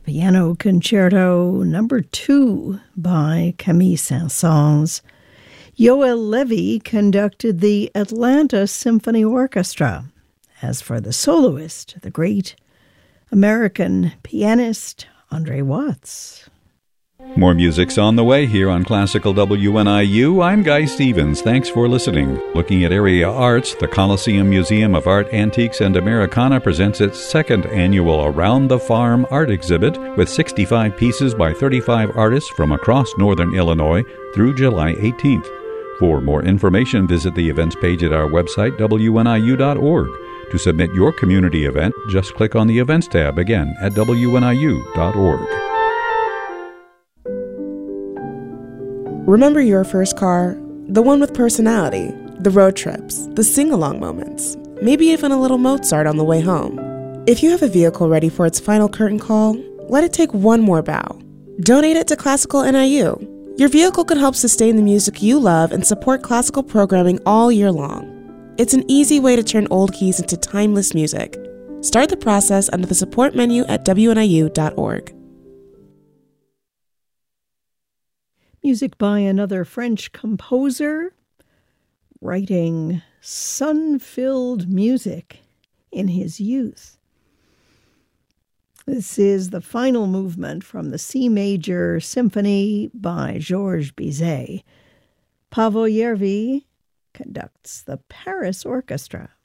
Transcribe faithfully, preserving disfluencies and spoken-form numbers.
Piano Concerto Number Two by Camille Saint-Saëns. Yoel Levy conducted the Atlanta Symphony Orchestra. As for the soloist, the great American pianist Andre Watts. More music's on the way here on Classical W N I U. I'm Guy Stevens. Thanks for listening. Looking at area arts, the Coliseum Museum of Art, Antiques, and Americana presents its second annual Around the Farm art exhibit with sixty-five pieces by thirty-five artists from across northern Illinois through July eighteenth. For more information, visit the events page at our website, W N I U dot org. To submit your community event, just click on the Events tab again at W N I U dot org. Remember your first car? The one with personality, the road trips, the sing-along moments, maybe even a little Mozart on the way home. If you have a vehicle ready for its final curtain call, let it take one more bow. Donate it to Classical N I U. Your vehicle can help sustain the music you love and support classical programming all year long. It's an easy way to turn old keys into timeless music. Start the process under the support menu at W N I U dot org. Music by another French composer, writing sun-filled music in his youth. This is the final movement from the C Major Symphony by Georges Bizet. Paavo Järvi conducts the Paris Orchestra.